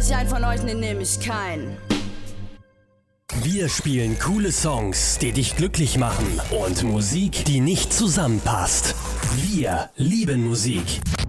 ich einen von euch, den nehme ich keinen. Wir spielen coole Songs, die dich glücklich machen und Musik, die nicht zusammenpasst. Wir lieben Musik.